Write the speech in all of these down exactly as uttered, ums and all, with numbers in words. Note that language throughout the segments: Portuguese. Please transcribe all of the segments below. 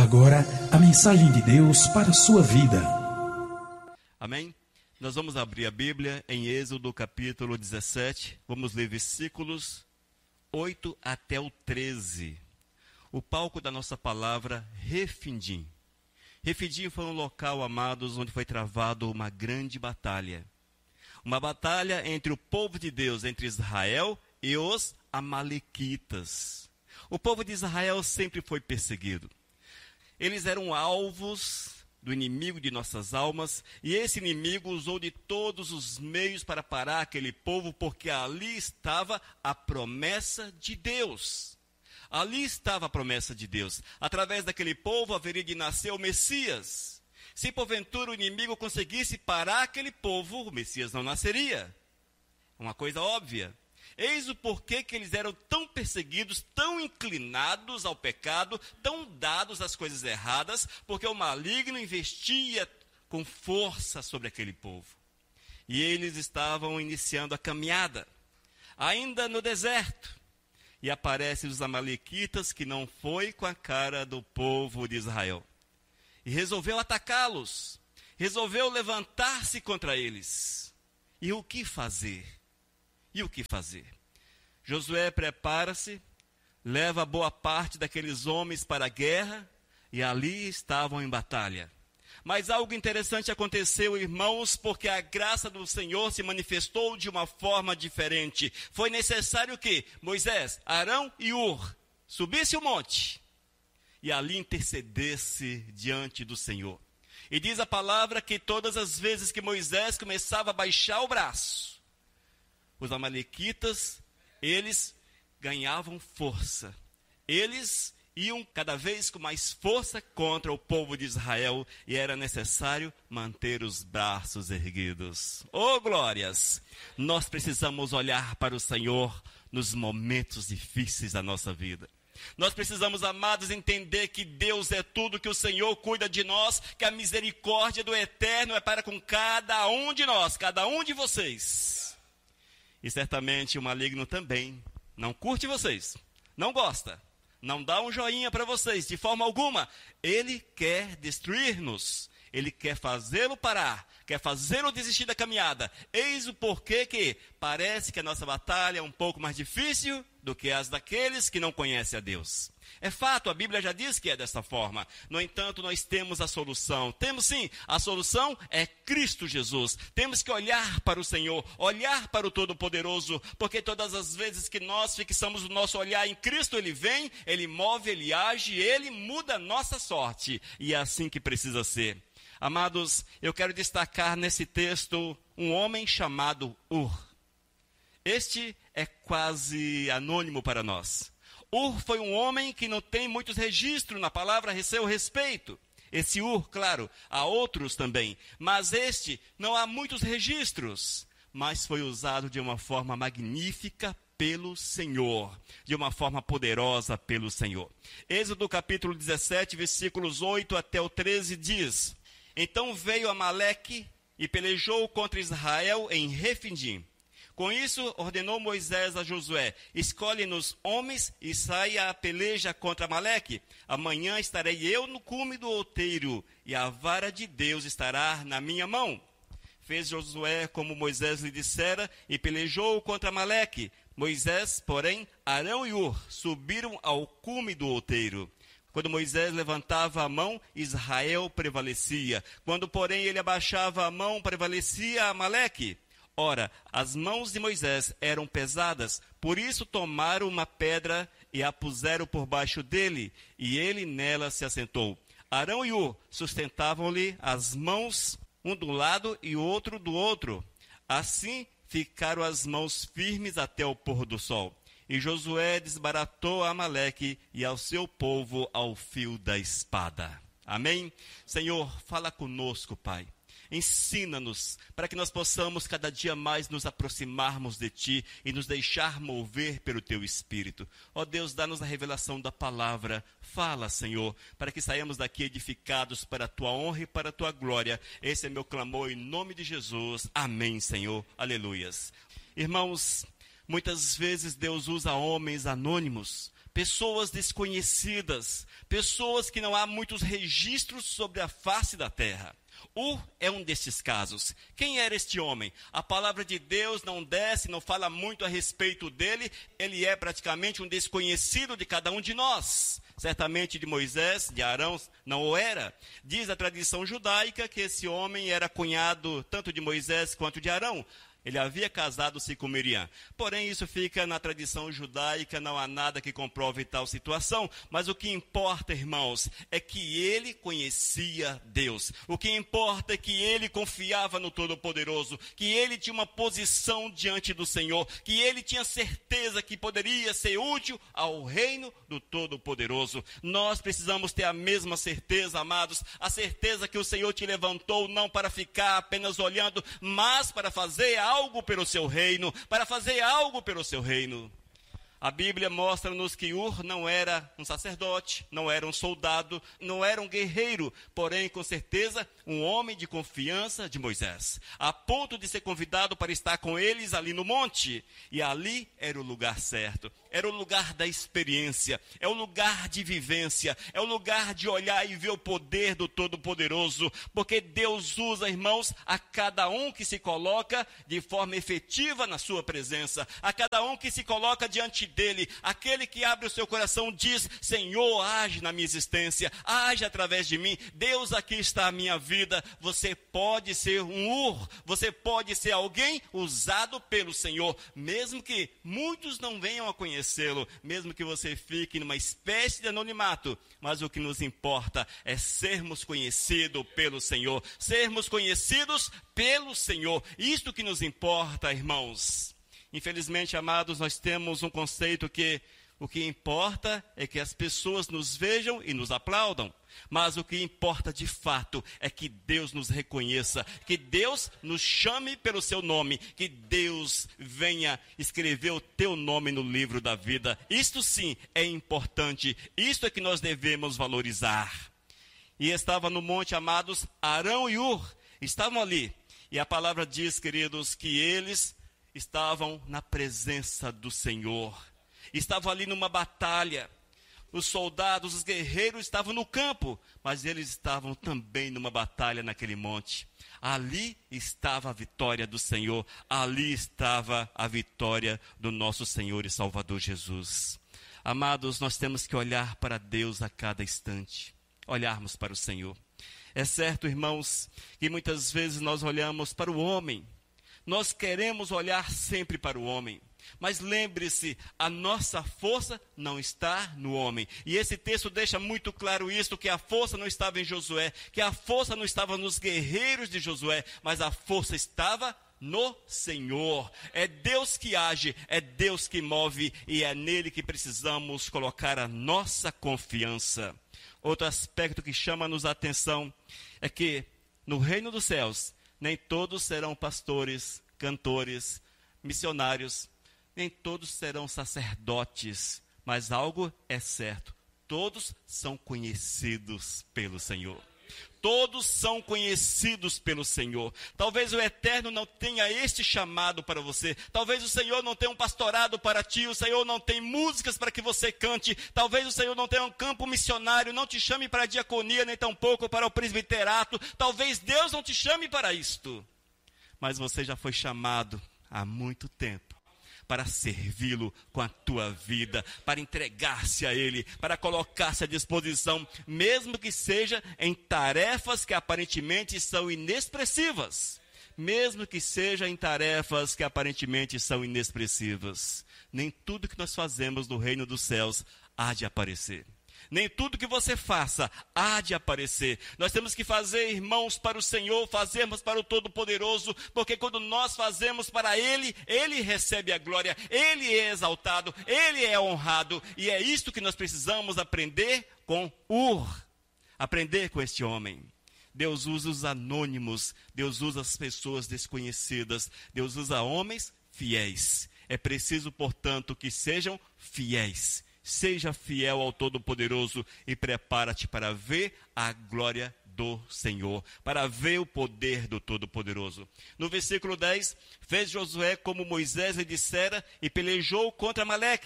agora a mensagem de Deus para a sua vida. Amém? Nós vamos abrir a Bíblia em Êxodo capítulo dezessete, vamos ler versículos oito até o treze. O palco da nossa palavra, Refidim. Refidim foi um local, amados, onde foi travado uma grande batalha. Uma batalha entre o povo de Deus, entre Israel e os amalequitas. O povo de Israel sempre foi perseguido. Eles eram alvos do inimigo de nossas almas, e esse inimigo usou de todos os meios para parar aquele povo, porque ali estava a promessa de Deus. Ali estava a promessa de Deus. Através daquele povo haveria de nascer o Messias. Se porventura o inimigo conseguisse parar aquele povo, o Messias não nasceria. Uma coisa óbvia. Eis o porquê que eles eram tão perseguidos, tão inclinados ao pecado, tão dados às coisas erradas, porque o maligno investia com força sobre aquele povo. E eles estavam iniciando a caminhada, ainda no deserto. E aparecem os amalequitas, que não foi com a cara do povo de Israel. E resolveu atacá-los, resolveu levantar-se contra eles. E o que fazer? E o que fazer? Josué prepara-se, leva boa parte daqueles homens para a guerra, e ali estavam em batalha. Mas algo interessante aconteceu, irmãos, porque a graça do Senhor se manifestou de uma forma diferente. Foi necessário que Moisés, Arão e Ur subissem o monte e ali intercedesse diante do Senhor. E diz a palavra que todas as vezes que Moisés começava a baixar o braço, os amalequitas, eles ganhavam força. Eles iam cada vez com mais força contra o povo de Israel, e era necessário manter os braços erguidos. Oh, glórias! Nós precisamos olhar para o Senhor nos momentos difíceis da nossa vida. Nós precisamos, amados, entender que Deus é tudo, que o Senhor cuida de nós, que a misericórdia do Eterno é para com cada um de nós, cada um de vocês. E certamente o maligno também não curte vocês, não gosta, não dá um joinha para vocês, de forma alguma. Ele quer destruir-nos, ele quer fazê-lo parar, quer fazê-lo desistir da caminhada. Eis o porquê que parece que a nossa batalha é um pouco mais difícil do que as daqueles que não conhecem a Deus. É fato, a Bíblia já diz que é dessa forma. No entanto, nós temos a solução. Temos sim, a solução é Cristo Jesus. Temos que olhar para o Senhor, olhar para o Todo-Poderoso, porque todas as vezes que nós fixamos o nosso olhar em Cristo, Ele vem, Ele move, Ele age, Ele muda a nossa sorte. E é assim que precisa ser. Amados, eu quero destacar nesse texto um homem chamado Ur. Este é quase anônimo para nós. Ur foi um homem que não tem muitos registros na palavra a seu respeito. Esse Ur, claro, há outros também, mas este não há muitos registros, mas foi usado de uma forma magnífica pelo Senhor, de uma forma poderosa pelo Senhor. Êxodo capítulo dezessete, versículos oito até o treze diz: Então veio Amaleque e pelejou contra Israel em Refidim. Com isso, ordenou Moisés a Josué: escolhe-nos homens e saia a peleja contra Amaleque. Amanhã estarei eu no cume do outeiro, e a vara de Deus estará na minha mão. Fez Josué como Moisés lhe dissera, e pelejou contra Amaleque. Moisés, porém, Arão e Ur subiram ao cume do outeiro. Quando Moisés levantava a mão, Israel prevalecia. Quando, porém, ele abaixava a mão, prevalecia Amaleque. Ora, as mãos de Moisés eram pesadas, por isso tomaram uma pedra e a puseram por baixo dele, e ele nela se assentou. Arão e Ur sustentavam-lhe as mãos, um do lado e o outro do outro. Assim ficaram as mãos firmes até o pôr do sol. E Josué desbaratou a Amaleque e ao seu povo ao fio da espada. Amém? Senhor, fala conosco, Pai. Ensina-nos para que nós possamos cada dia mais nos aproximarmos de Ti e nos deixar mover pelo Teu Espírito. Ó Deus, dá-nos a revelação da palavra. Fala, Senhor, para que saiamos daqui edificados para a Tua honra e para a Tua glória. Esse é meu clamor em nome de Jesus. Amém, Senhor. Aleluias. Irmãos, muitas vezes Deus usa homens anônimos, pessoas desconhecidas, pessoas que não há muitos registros sobre a face da terra. Ur é um desses casos. Quem era este homem? A palavra de Deus não desce, não fala muito a respeito dele. Ele é praticamente um desconhecido de cada um de nós. Certamente de Moisés, de Arão, não o era. Diz a tradição judaica que esse homem era cunhado tanto de Moisés quanto de Arão. Ele havia casado-se com Miriam. Porém, isso fica na tradição judaica, não há nada que comprove tal situação. Mas o que importa, irmãos, é que ele conhecia Deus. O que importa é que ele confiava no Todo-Poderoso, que ele tinha uma posição diante do Senhor, que ele tinha certeza que poderia ser útil ao reino do Todo-Poderoso. Nós precisamos ter a mesma certeza, amados, a certeza que o Senhor te levantou não para ficar apenas olhando, mas para fazer algo algo pelo seu reino, para fazer algo pelo seu reino. A Bíblia mostra-nos que Ur não era um sacerdote, não era um soldado, não era um guerreiro, porém, com certeza, um homem de confiança de Moisés, a ponto de ser convidado para estar com eles ali no monte. E ali era o lugar certo, era o lugar da experiência, é o lugar de vivência, é o lugar de olhar e ver o poder do Todo-Poderoso, porque Deus usa, irmãos, a cada um que se coloca de forma efetiva na sua presença, a cada um que se coloca diante dele. Aquele que abre o seu coração diz: Senhor, age na minha existência, age através de mim. Deus, aqui está a minha vida. Você pode ser um Ur, você pode ser alguém usado pelo Senhor, mesmo que muitos não venham a conhecê-lo, mesmo que você fique numa espécie de anonimato. Mas o que nos importa é sermos conhecidos pelo Senhor, sermos conhecidos pelo Senhor. Isto que nos importa, irmãos. Infelizmente, amados, nós temos um conceito que o que importa é que as pessoas nos vejam e nos aplaudam. Mas o que importa de fato é que Deus nos reconheça, que Deus nos chame pelo seu nome, que Deus venha escrever o teu nome no livro da vida. Isto sim é importante, isto é que nós devemos valorizar. E estava no monte, amados, Arão e Ur, estavam ali. E a palavra diz, queridos, que eles estavam na presença do Senhor, estavam ali numa batalha. Os soldados, os guerreiros estavam no campo, mas eles estavam também numa batalha naquele monte. Ali estava a vitória do Senhor, ali estava a vitória do nosso Senhor e Salvador Jesus. Amados, nós temos que olhar para Deus a cada instante, olharmos para o Senhor. É certo, irmãos, que muitas vezes nós olhamos para o homem. Nós queremos olhar sempre para o homem, mas lembre-se, a nossa força não está no homem. E esse texto deixa muito claro isto, que a força não estava em Josué, que a força não estava nos guerreiros de Josué, mas a força estava no Senhor. É Deus que age, é Deus que move, e é nele que precisamos colocar a nossa confiança. Outro aspecto que chama-nos a atenção é que no reino dos céus, nem todos serão pastores, cantores, missionários, nem todos serão sacerdotes, mas algo é certo, todos são conhecidos pelo Senhor. Todos são conhecidos pelo Senhor. Talvez o Eterno não tenha este chamado para você. Talvez o Senhor não tenha um pastorado para ti. O Senhor não tem músicas para que você cante. Talvez o Senhor não tenha um campo missionário. Não te chame para a diaconia, nem tampouco para o presbiterato. Talvez Deus não te chame para isto. Mas você já foi chamado há muito tempo para servi-lo com a tua vida, para entregar-se a Ele, para colocar-se à disposição, mesmo que seja em tarefas que aparentemente são inexpressivas. Mesmo que seja em tarefas que aparentemente são inexpressivas. Nem tudo que nós fazemos no reino dos céus há de aparecer. Nem tudo que você faça há de aparecer. Nós temos que fazer, irmãos, para o Senhor, fazermos para o Todo-Poderoso, porque quando nós fazemos para Ele, Ele recebe a glória, Ele é exaltado, Ele é honrado, e é isto que nós precisamos aprender com Ur, aprender com este homem. Deus usa os anônimos, Deus usa as pessoas desconhecidas, Deus usa homens fiéis. É preciso, portanto, que sejam fiéis. Seja fiel ao Todo-Poderoso e prepara-te para ver a glória do Senhor, para ver o poder do Todo-Poderoso. No versículo dez, fez Josué como Moisés lhe dissera e pelejou contra Amaleque.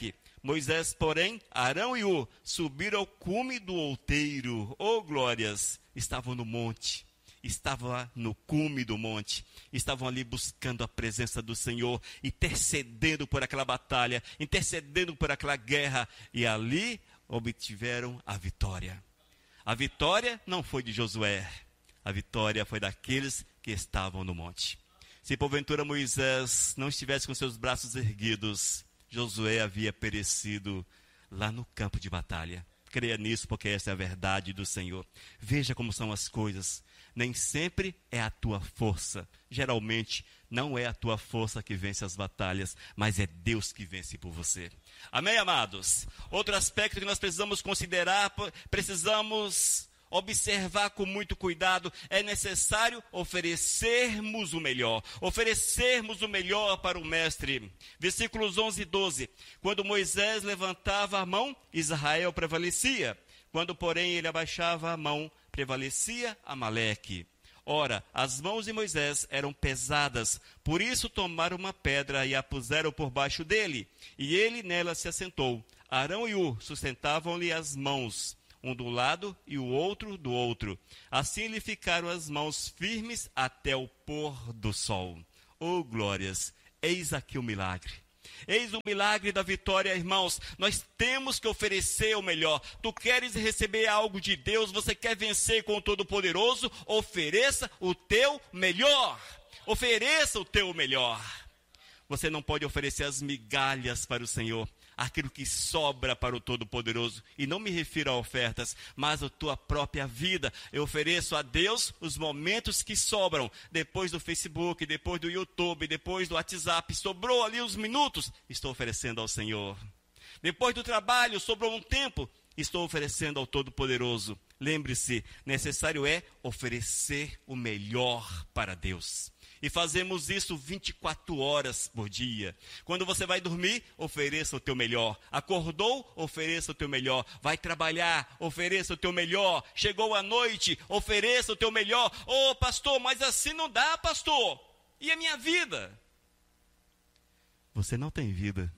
Moisés, porém, Arão e Hur subiram ao cume do outeiro. Oh, glórias! Estavam no monte. Estavam lá no cume do monte, estavam ali buscando a presença do Senhor, intercedendo por aquela batalha, intercedendo por aquela guerra, e ali obtiveram a vitória. A vitória não foi de Josué, a vitória foi daqueles que estavam no monte. Se porventura Moisés não estivesse com seus braços erguidos, Josué havia perecido lá no campo de batalha. Creia nisso, porque essa é a verdade do Senhor. Veja como são as coisas. Nem sempre é a tua força. Geralmente, não é a tua força que vence as batalhas, mas é Deus que vence por você. Amém, amados? Outro aspecto que nós precisamos considerar, precisamos observar com muito cuidado, é necessário oferecermos o melhor. Oferecermos o melhor para o mestre. Versículos onze e doze. Quando Moisés levantava a mão, Israel prevalecia. Quando, porém, ele abaixava a mão, prevalecia Amaleque. Ora, as mãos de Moisés eram pesadas, por isso tomaram uma pedra e a puseram por baixo dele, e ele nela se assentou. Arão e Hur sustentavam-lhe as mãos, um do lado e o outro do outro. Assim lhe ficaram as mãos firmes até o pôr do sol. Oh, glórias! Eis aqui o milagre. Eis o milagre da vitória, irmãos. Nós temos que oferecer o melhor. Tu queres receber algo de Deus, você quer vencer com o Todo-Poderoso, ofereça o teu melhor. Ofereça o teu melhor. Você não pode oferecer as migalhas para o Senhor, aquilo que sobra para o Todo-Poderoso. E não me refiro a ofertas, mas a tua própria vida. Eu ofereço a Deus os momentos que sobram. Depois do Facebook, depois do YouTube, depois do WhatsApp, sobrou ali uns minutos, estou oferecendo ao Senhor. Depois do trabalho, sobrou um tempo, estou oferecendo ao Todo-Poderoso. Lembre-se, necessário é oferecer o melhor para Deus. E fazemos isso vinte e quatro horas por dia. Quando você vai dormir, ofereça o teu melhor. Acordou, ofereça o teu melhor. Vai trabalhar, ofereça o teu melhor. Chegou a noite, ofereça o teu melhor. Ô, pastor, mas assim não dá, pastor. E a minha vida? Você não tem vida.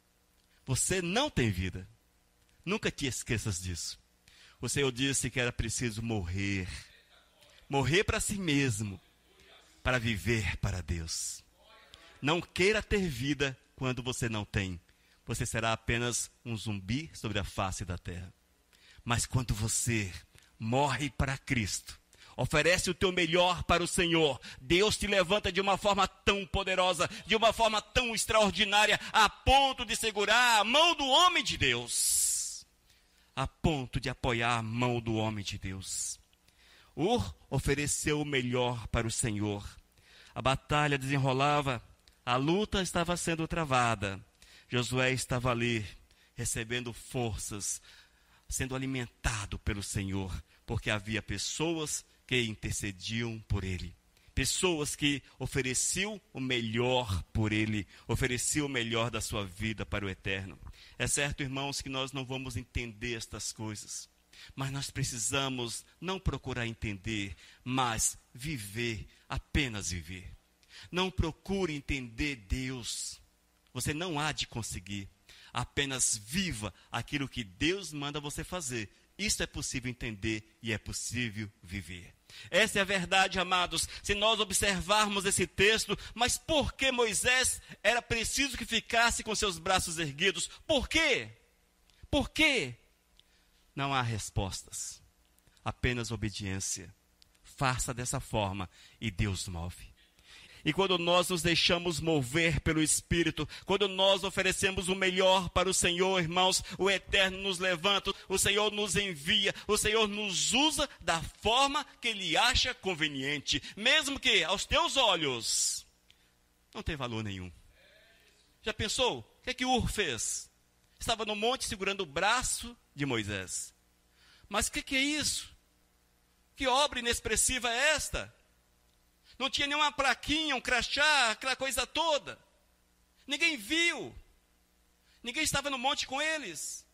Você não tem vida. Nunca te esqueças disso. O Senhor disse que era preciso morrer. Morrer para si mesmo, para viver para Deus. Não queira ter vida quando você não tem. Você será apenas um zumbi sobre a face da terra. Mas quando você morre para Cristo, oferece o teu melhor para o Senhor, Deus te levanta de uma forma tão poderosa, de uma forma tão extraordinária, a ponto de segurar a mão do homem de Deus. A ponto de apoiar a mão do homem de Deus. Hur ofereceu o melhor para o Senhor. A batalha desenrolava, a luta estava sendo travada. Josué estava ali, recebendo forças, sendo alimentado pelo Senhor, porque havia pessoas que intercediam por ele. Pessoas que ofereciam o melhor por ele, ofereciam o melhor da sua vida para o eterno. É certo, irmãos, que nós não vamos entender estas coisas. Mas nós precisamos não procurar entender, mas viver, apenas viver. Não procure entender Deus. Você não há de conseguir. Apenas viva aquilo que Deus manda você fazer. Isso é possível entender e é possível viver. Essa é a verdade, amados. Se nós observarmos esse texto, mas por que Moisés era preciso que ficasse com seus braços erguidos? Por quê? Por quê? Não há respostas, apenas obediência. Faça dessa forma e Deus move. E quando nós nos deixamos mover pelo Espírito, quando nós oferecemos o melhor para o Senhor, irmãos, o Eterno nos levanta, o Senhor nos envia, o Senhor nos usa da forma que Ele acha conveniente, mesmo que aos teus olhos não tem valor nenhum. Já pensou? O que é que Hur fez? Estava no monte segurando o braço de Moisés. Mas o que, que é isso? Que obra inexpressiva é esta? Não tinha nenhuma plaquinha, um crachá, aquela coisa toda. Ninguém viu. Ninguém estava no monte com eles.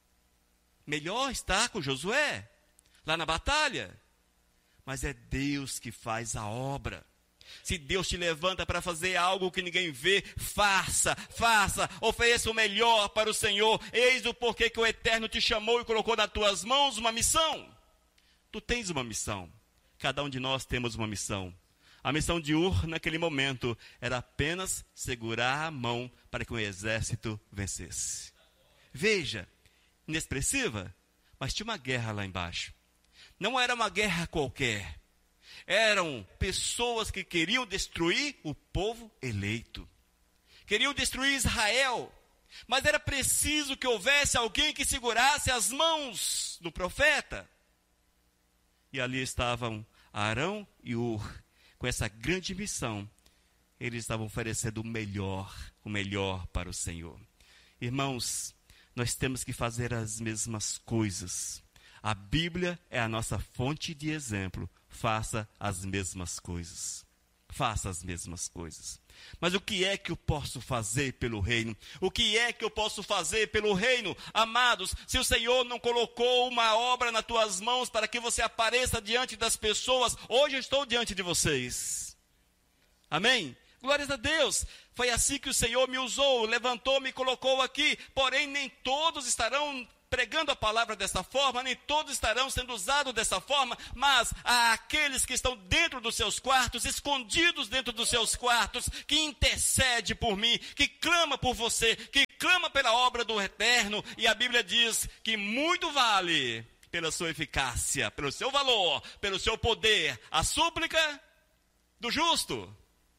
Melhor estar com Josué, lá na batalha. Mas é Deus que faz a obra. Se Deus te levanta para fazer algo que ninguém vê, faça, faça, ofereça o melhor para o Senhor. Eis o porquê que o Eterno te chamou e colocou nas tuas mãos uma missão. Tu tens uma missão. Cada um de nós temos uma missão. A missão de Ur, naquele momento, era apenas segurar a mão para que o exército vencesse. Veja, inexpressiva, mas tinha uma guerra lá embaixo. Não era uma guerra qualquer. Eram pessoas que queriam destruir o povo eleito. Queriam destruir Israel. Mas era preciso que houvesse alguém que segurasse as mãos do profeta. E ali estavam Arão e Ur, com essa grande missão. Eles estavam oferecendo o melhor, o melhor para o Senhor. Irmãos, nós temos que fazer as mesmas coisas. A Bíblia é a nossa fonte de exemplo. Faça as mesmas coisas. Faça as mesmas coisas. Mas o que é que eu posso fazer pelo reino? O que é que eu posso fazer pelo reino? Amados, se o Senhor não colocou uma obra nas tuas mãos para que você apareça diante das pessoas, hoje eu estou diante de vocês. Amém? Glórias a Deus. Foi assim que o Senhor me usou, levantou-me e colocou aqui. Porém, nem todos estarão pregando a palavra dessa forma, nem todos estarão sendo usados dessa forma, mas há aqueles que estão dentro dos seus quartos, escondidos dentro dos seus quartos, que intercede por mim, que clama por você, que clama pela obra do Eterno, e a Bíblia diz que muito vale pela sua eficácia, pelo seu valor, pelo seu poder, a súplica do justo.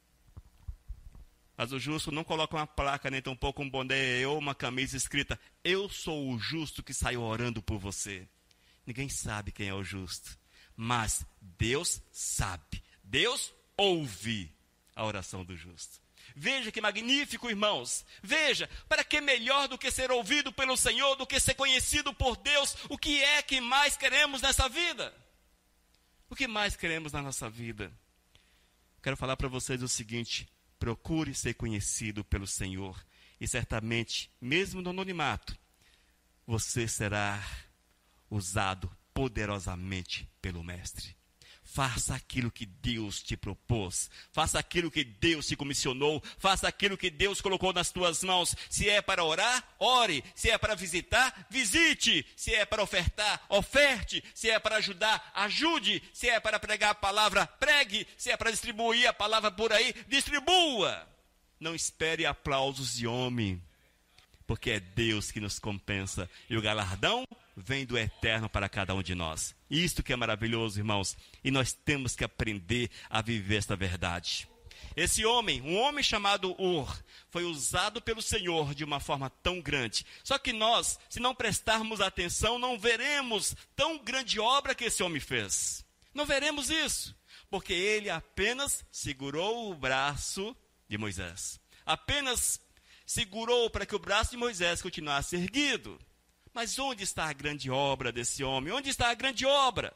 Mas o justo não coloca uma placa, nem tampouco um boné ou uma camisa escrita: eu sou o justo que saiu orando por você. Ninguém sabe quem é o justo. Mas Deus sabe. Deus ouve a oração do justo. Veja que magnífico, irmãos. Veja, para que melhor do que ser ouvido pelo Senhor, do que ser conhecido por Deus, o que é que mais queremos nessa vida? O que mais queremos na nossa vida? Quero falar para vocês o seguinte: procure ser conhecido pelo Senhor, e certamente, mesmo no anonimato, você será usado poderosamente pelo Mestre. Faça aquilo que Deus te propôs, faça aquilo que Deus te comissionou, faça aquilo que Deus colocou nas tuas mãos. Se é para orar, ore. Se é para visitar, visite. Se é para ofertar, oferte. Se é para ajudar, ajude. Se é para pregar a palavra, pregue. Se é para distribuir a palavra por aí, distribua. Não espere aplausos de homem, porque é Deus que nos compensa, e o galardão vem do Eterno para cada um de nós. Isto que é maravilhoso, irmãos, e nós temos que aprender a viver esta verdade. Esse homem, um homem chamado Ur, foi usado pelo Senhor de uma forma tão grande. Só que nós, se não prestarmos atenção, não veremos tão grande obra que esse homem fez. Não veremos isso, porque ele apenas segurou o braço de Moisés. Apenas segurou para que o braço de Moisés continuasse erguido. Mas onde está a grande obra desse homem? Onde está a grande obra?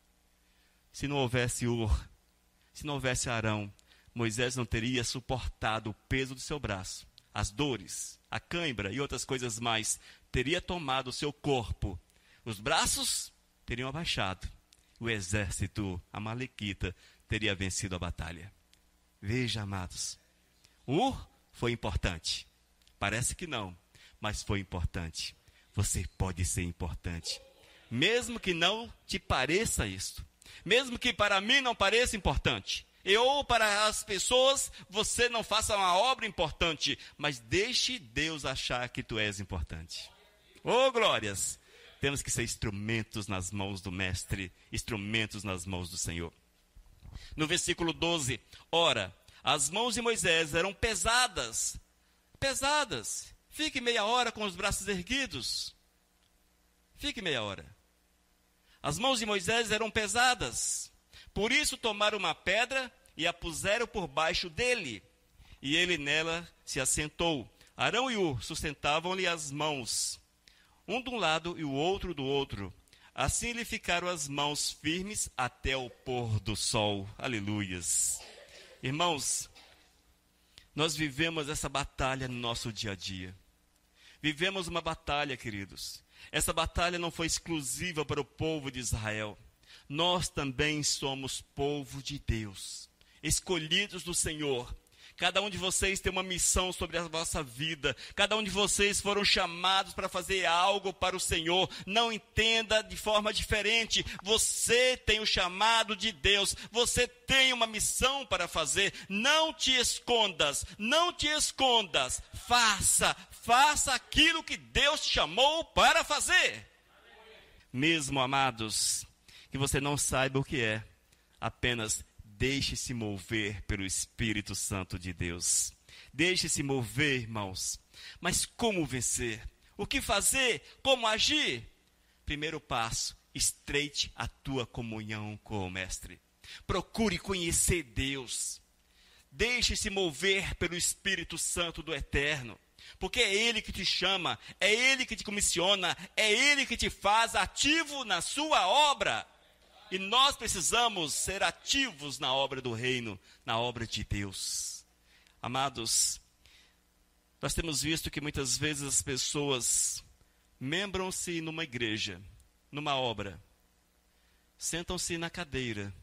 Se não houvesse Ur, se não houvesse Arão, Moisés não teria suportado o peso do seu braço, as dores, a cãibra e outras coisas mais. Teria tomado o seu corpo. Os braços teriam abaixado. O exército amalequita teria vencido a batalha. Veja, amados, Ur foi importante. Parece que não, mas foi importante. Você pode ser importante, mesmo que não te pareça isto, mesmo que para mim não pareça importante, e ou para as pessoas você não faça uma obra importante, mas deixe Deus achar que tu és importante. Oh, glórias! Temos que ser instrumentos nas mãos do Mestre, instrumentos nas mãos do Senhor. No versículo doze, ora, as mãos de Moisés eram pesadas, pesadas. Fique meia hora com os braços erguidos. Fique meia hora. As mãos de Moisés eram pesadas. Por isso tomaram uma pedra e a puseram por baixo dele. E ele nela se assentou. Arão e Ur sustentavam-lhe as mãos, um de um lado e o outro do outro. Assim lhe ficaram as mãos firmes até o pôr do sol. Aleluias. Irmãos, nós vivemos essa batalha no nosso dia a dia. Vivemos uma batalha, queridos. Essa batalha não foi exclusiva para o povo de Israel. Nós também somos povo de Deus. escolhidos do Senhor. Cada um de vocês tem uma missão sobre a vossa vida. Cada um de vocês foram chamados para fazer algo para o Senhor. Não entenda de forma diferente. Você tem o chamado de Deus. Você tem uma missão para fazer. Não te escondas. Não te escondas. Faça. Faça aquilo que Deus te chamou para fazer. Mesmo, amados, que você não saiba o que é, apenas deixe-se mover pelo Espírito Santo de Deus. Deixe-se mover, irmãos. Mas como vencer? O que fazer? Como agir? Primeiro passo, estreite a tua comunhão com o Mestre. Procure conhecer Deus. Deixe-se mover pelo Espírito Santo do Eterno. Porque é Ele que te chama, é Ele que te comissiona, é Ele que te faz ativo na sua obra. E nós precisamos ser ativos na obra do reino, na obra de Deus. Amados, nós temos visto que muitas vezes as pessoas membram-se numa igreja, numa obra, sentam-se na cadeira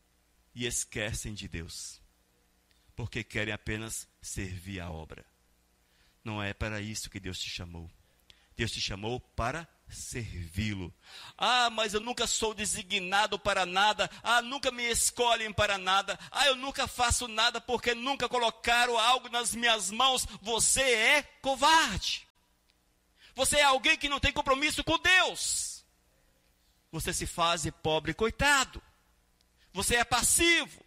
e esquecem de Deus, porque querem apenas servir a obra. Não é para isso que Deus te chamou. Deus te chamou para servi-lo. Ah, mas eu nunca sou designado para nada. Ah, nunca me escolhem para nada. Ah, eu nunca faço nada porque nunca colocaram algo nas minhas mãos. Você é covarde. Você é alguém que não tem compromisso com Deus. Você se faz de pobre coitado. Você é passivo.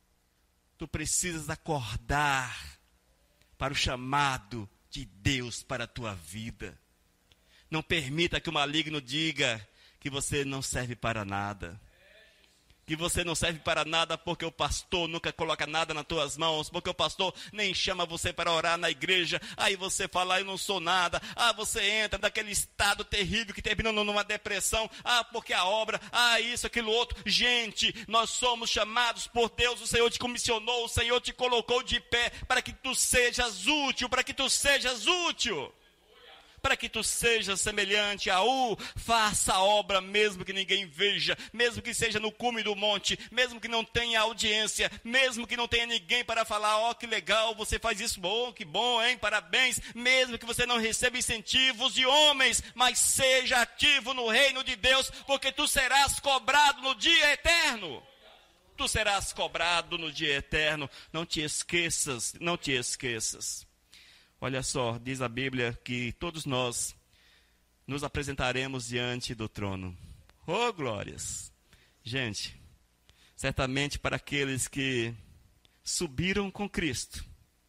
Tu precisas acordar para o chamado de Deus para a tua vida. Não permita que o maligno diga que você não serve para nada. Que você não serve para nada porque o pastor nunca coloca nada nas tuas mãos. Porque o pastor nem chama você para orar na igreja. Aí você fala, eu não sou nada. Ah, você entra naquele estado terrível que termina numa depressão. Ah, porque a obra, ah, isso, aquilo, outro. Gente, nós somos chamados por Deus. O Senhor te comissionou, o Senhor te colocou de pé para que tu sejas útil, para que tu sejas útil. Para que tu sejas semelhante a U, faça a obra mesmo que ninguém veja, mesmo que seja no cume do monte, mesmo que não tenha audiência, mesmo que não tenha ninguém para falar, ó, oh, que legal, você faz isso, bom, que bom, hein, parabéns, mesmo que você não receba incentivos de homens, mas seja ativo no reino de Deus, porque tu serás cobrado no dia eterno. Tu serás cobrado no dia eterno, não te esqueças, não te esqueças. Olha só, diz a Bíblia que todos nós nos apresentaremos diante do trono. Oh, glórias! Gente, certamente para aqueles que subiram com Cristo,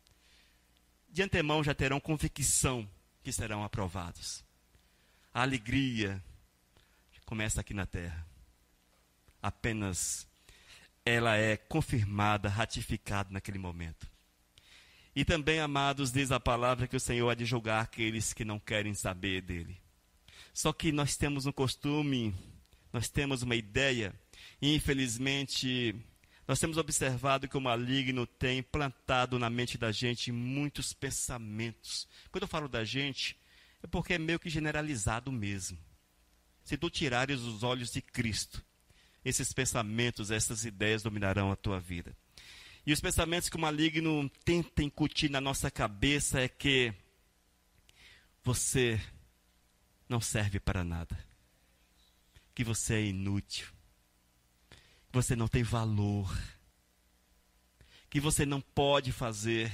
de antemão já terão convicção que serão aprovados. A alegria começa aqui na terra. Apenas ela é confirmada, ratificada naquele momento. E também, amados, diz a palavra que o Senhor há de julgar aqueles que não querem saber dele. Só que nós temos um costume, nós temos uma ideia, e infelizmente nós temos observado que o maligno tem plantado na mente da gente muitos pensamentos. Quando eu falo da gente, é porque é meio que generalizado mesmo. Se tu tirares os olhos de Cristo, esses pensamentos, essas ideias dominarão a tua vida. E os pensamentos que o maligno tenta incutir na nossa cabeça é que você não serve para nada, que você é inútil, que você não tem valor, que você não pode fazer.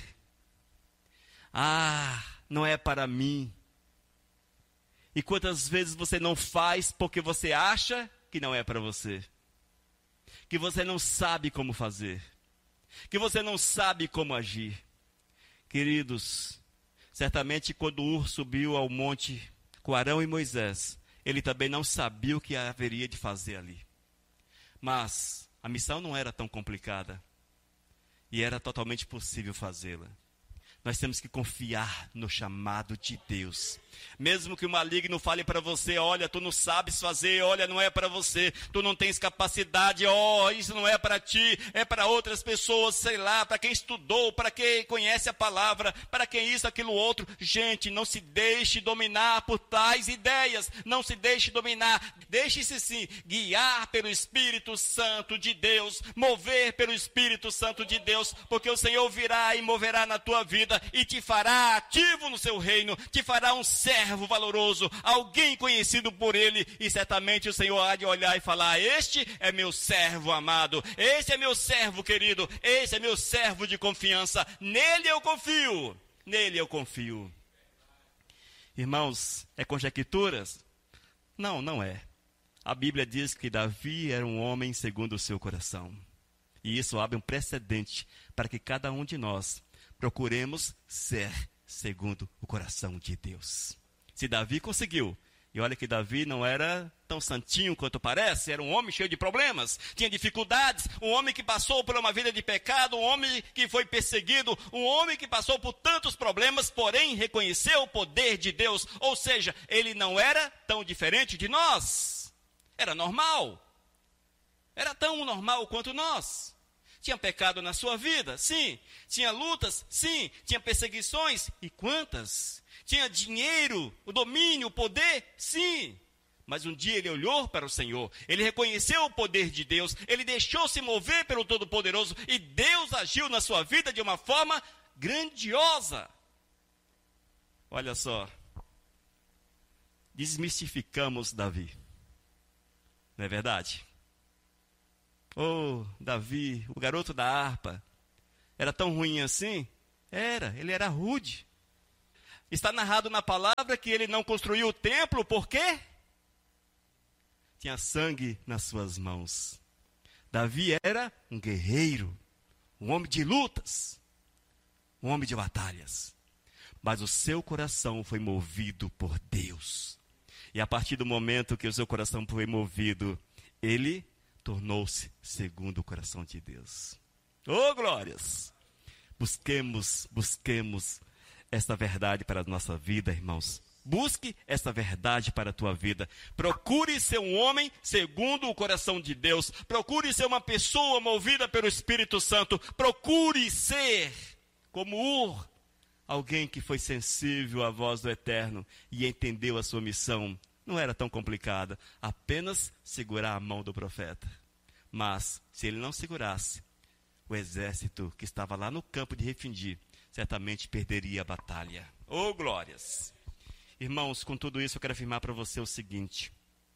Ah, não é para mim. E quantas vezes você não faz porque você acha que não é para você, que você não sabe como fazer, que você não sabe como agir. Queridos, certamente quando Ur subiu ao monte com Arão e Moisés, ele também não sabia o que haveria de fazer ali. Mas a missão não era tão complicada e era totalmente possível fazê-la. Nós temos que confiar no chamado de Deus. Mesmo que o maligno fale para você, olha, tu não sabes fazer, olha, não é para você, tu não tens capacidade, ó, oh, isso não é para ti, é para outras pessoas, sei lá, para quem estudou, para quem conhece a palavra, para quem isso, aquilo, outro. Gente, não se deixe dominar por tais ideias, não se deixe dominar, deixe-se sim guiar pelo Espírito Santo de Deus, mover pelo Espírito Santo de Deus, porque o Senhor virá e moverá na tua vida e te fará ativo no seu reino, te fará um servo valoroso, alguém conhecido por ele, e certamente o Senhor há de olhar e falar, este é meu servo amado, este é meu servo querido, este é meu servo de confiança, nele eu confio, nele eu confio. Irmãos, é conjecturas? Não, não é. A Bíblia diz que Davi era um homem segundo o seu coração, e isso abre um precedente para que cada um de nós procuremos ser segundo o coração de Deus. Se Davi conseguiu, e olha que Davi não era tão santinho quanto parece, era um homem cheio de problemas, tinha dificuldades, um homem que passou por uma vida de pecado, um homem que foi perseguido, um homem que passou por tantos problemas, porém reconheceu o poder de Deus, ou seja, ele não era tão diferente de nós, era normal, era tão normal quanto nós. Tinha pecado na sua vida? Sim. Tinha lutas? Sim. Tinha perseguições? E quantas? Tinha dinheiro, o domínio, o poder? Sim. Mas um dia ele olhou para o Senhor, ele reconheceu o poder de Deus, ele deixou-se mover pelo Todo-Poderoso e Deus agiu na sua vida de uma forma grandiosa. Olha só. Desmistificamos Davi. Não é verdade? Oh, Davi, o garoto da harpa, era tão ruim assim? Era, ele era rude. Está narrado na palavra que ele não construiu o templo, por quê? Tinha sangue nas suas mãos. Davi era um guerreiro, um homem de lutas, um homem de batalhas. Mas o seu coração foi movido por Deus. E a partir do momento que o seu coração foi movido, ele tornou-se segundo o coração de Deus. Oh, glórias! Busquemos, busquemos esta verdade para a nossa vida, irmãos. Busque esta verdade para a tua vida. Procure ser um homem segundo o coração de Deus. Procure ser uma pessoa movida pelo Espírito Santo. Procure ser como Ur, alguém que foi sensível à voz do Eterno e entendeu a sua missão. Não era tão complicada, apenas segurar a mão do profeta. Mas, se ele não segurasse, o exército que estava lá no campo de Refidim, certamente perderia a batalha. Oh, glórias! Irmãos, com tudo isso eu quero afirmar para você o seguinte.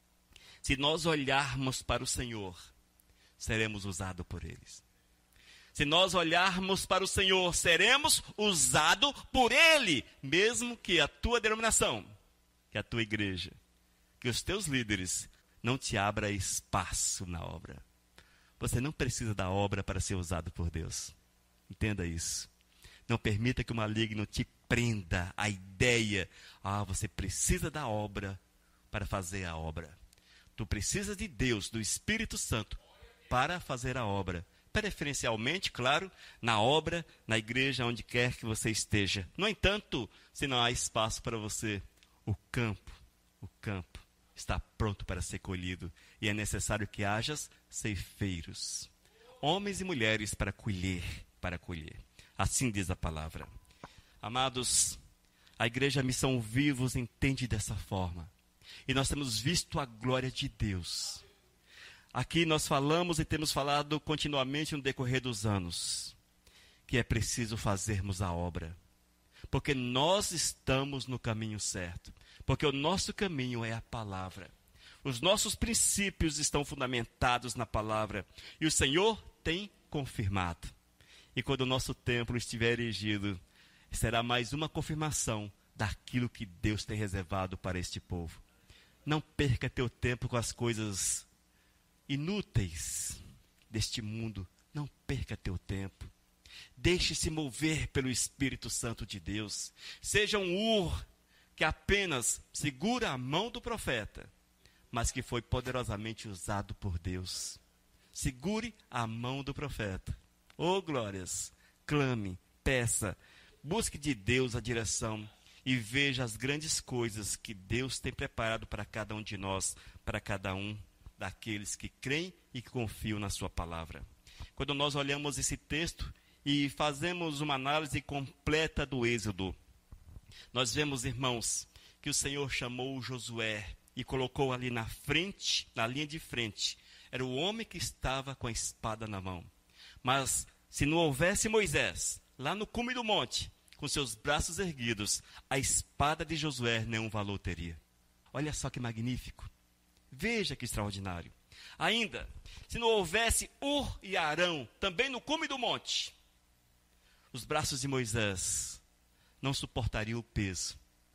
Se nós olharmos para o Senhor, seremos usados por eles. Se nós olharmos para o Senhor, seremos usados por Ele, mesmo que a tua denominação, que a tua igreja, que os teus líderes não te abra espaço na obra. Você não precisa da obra para ser usado por Deus. Entenda isso. Não permita que o maligno te prenda a ideia. Ah, você precisa da obra para fazer a obra. Tu precisas de Deus, do Espírito Santo, para fazer a obra. Preferencialmente, claro, na obra, na igreja, onde quer que você esteja. No entanto, se não há espaço para você, o campo, o campo está pronto para ser colhido, e é necessário que hajas ceifeiros, homens e mulheres para colher, para colher. Assim diz a palavra. Amados, a igreja Missão Vivos entende dessa forma, e nós temos visto a glória de Deus. Aqui nós falamos e temos falado continuamente no decorrer dos anos, que é preciso fazermos a obra, porque nós estamos no caminho certo. Porque o nosso caminho é a palavra. Os nossos princípios estão fundamentados na palavra. E o Senhor tem confirmado. E quando o nosso templo estiver erigido, será mais uma confirmação daquilo que Deus tem reservado para este povo. Não perca teu tempo com as coisas inúteis deste mundo. Não perca teu tempo. Deixe-se mover pelo Espírito Santo de Deus. Seja um Ur que apenas segura a mão do profeta, mas que foi poderosamente usado por Deus. Segure a mão do profeta. Oh, glórias! Clame, peça, busque de Deus a direção e veja as grandes coisas que Deus tem preparado para cada um de nós, para cada um daqueles que creem e que confiam na sua palavra. Quando nós olhamos esse texto e fazemos uma análise completa do Êxodo, nós vemos, irmãos, que o Senhor chamou Josué e colocou ali na frente, na linha de frente. Era o homem que estava com a espada na mão. Mas se não houvesse Moisés, lá no cume do monte, com seus braços erguidos, a espada de Josué nenhum valor teria. Olha só que magnífico. Veja que extraordinário. Ainda, se não houvesse Ur e Arão, também no cume do monte, os braços de Moisés não suportariam o peso.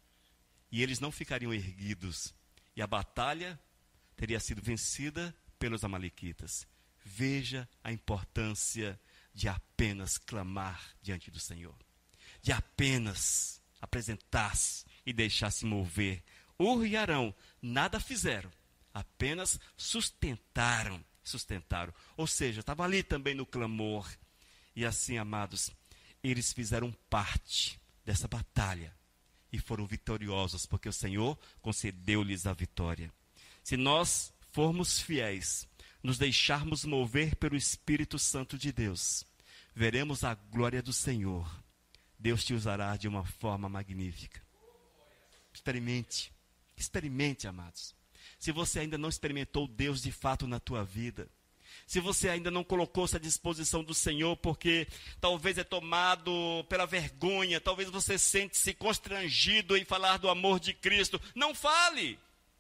E eles não ficariam erguidos. E a batalha teria sido vencida pelos amalequitas. Veja a importância de apenas clamar diante do Senhor. De apenas apresentar-se e deixar-se mover. Ur e Arão nada fizeram. Apenas sustentaram. Sustentaram. Ou seja, estava ali também no clamor. E assim, amados, eles fizeram parte dessa batalha. E foram vitoriosos, porque o Senhor concedeu-lhes a vitória. Se nós formos fiéis, nos deixarmos mover pelo Espírito Santo de Deus, veremos a glória do Senhor. Deus te usará de uma forma magnífica. Experimente, experimente, amados. Se você ainda não experimentou Deus de fato na tua vida, se você ainda não colocou-se à disposição do Senhor, porque talvez é tomado pela vergonha, talvez você sente-se constrangido em falar do amor de Cristo, não fale.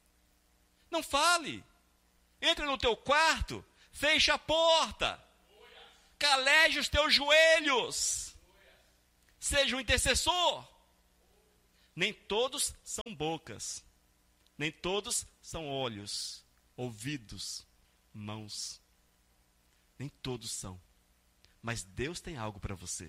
Não fale. Entre no teu quarto, feche a porta, caleje os teus joelhos, seja um intercessor. Nem todos são bocas, nem todos são olhos, ouvidos, mãos. Nem todos são. Mas Deus tem algo para você.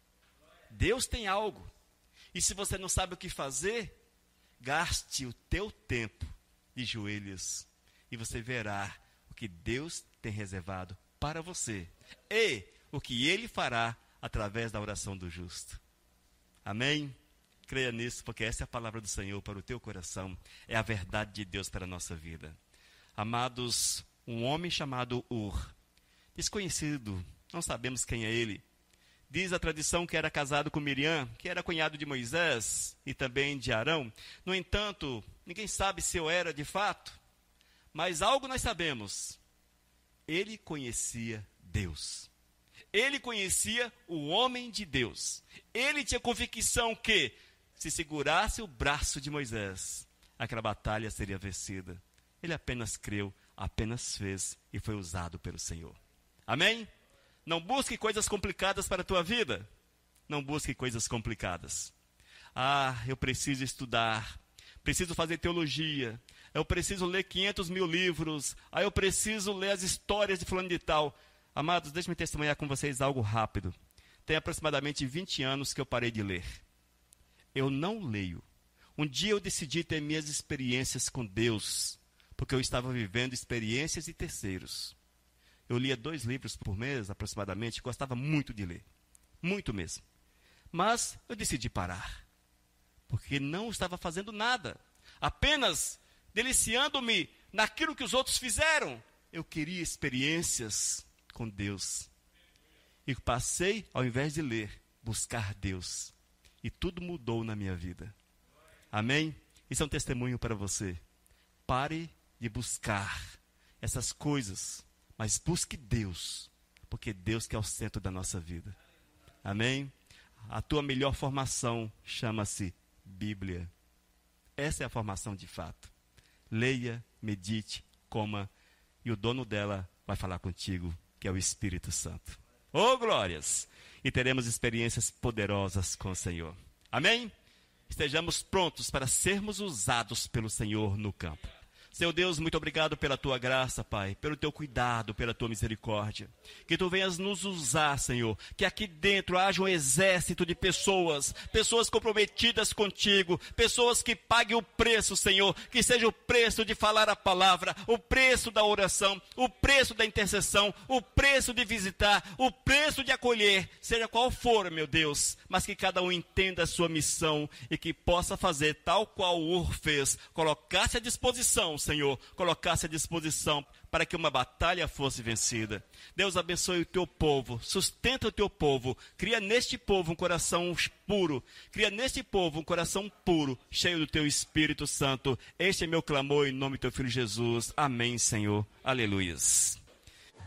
Deus tem algo. E se você não sabe o que fazer, gaste o teu tempo de joelhos. E você verá o que Deus tem reservado para você. E o que Ele fará através da oração do justo. Amém? Creia nisso, porque essa é a palavra do Senhor para o teu coração. É a verdade de Deus para a nossa vida. Amados, um homem chamado Ur, desconhecido, não sabemos quem é ele. Diz a tradição que era casado com Miriam, que era cunhado de Moisés e também de Arão. No entanto, ninguém sabe se eu era de fato. Mas algo nós sabemos. Ele conhecia Deus. Ele conhecia o homem de Deus. Ele tinha convicção que, se segurasse o braço de Moisés, aquela batalha seria vencida. Ele apenas creu, apenas fez e foi usado pelo Senhor. Amém? Não busque coisas complicadas para a tua vida. Não busque coisas complicadas. Ah, eu preciso estudar. Preciso fazer teologia. Eu preciso ler quinhentos mil livros. Ah, eu preciso ler as histórias de fulano de tal. Amados, deixe-me testemunhar com vocês algo rápido. Tem aproximadamente vinte anos que eu parei de ler. Eu não leio. Um dia eu decidi ter minhas experiências com Deus, porque eu estava vivendo experiências de terceiros. Eu lia dois livros por mês, aproximadamente, gostava muito de ler. Muito mesmo. Mas eu decidi parar. Porque não estava fazendo nada. Apenas deliciando-me naquilo que os outros fizeram. Eu queria experiências com Deus. E passei, ao invés de ler, buscar Deus. E tudo mudou na minha vida. Amém? Isso é um testemunho para você. Pare de buscar essas coisas. Mas busque Deus, porque Deus que é o centro da nossa vida. Amém? A tua melhor formação chama-se Bíblia. Essa é a formação de fato. Leia, medite, coma, e o dono dela vai falar contigo, que é o Espírito Santo. Oh, glórias! E teremos experiências poderosas com o Senhor. Amém? Estejamos prontos para sermos usados pelo Senhor no campo. Senhor Deus, muito obrigado pela tua graça, Pai, pelo teu cuidado, pela tua misericórdia. Que tu venhas nos usar, Senhor, que aqui dentro haja um exército de pessoas, pessoas comprometidas contigo, pessoas que paguem o preço, Senhor, que seja o preço de falar a palavra, o preço da oração, o preço da intercessão, o preço de visitar, o preço de acolher, seja qual for, meu Deus, mas que cada um entenda a sua missão e que possa fazer tal qual o Ur fez, colocar-se à disposição, Senhor, colocar-se à disposição para que uma batalha fosse vencida. Deus abençoe o teu povo, sustenta o teu povo, cria neste povo um coração puro, cria neste povo um coração puro, cheio do teu Espírito Santo. Este é meu clamor em nome do teu Filho Jesus. Amém, Senhor. Aleluias.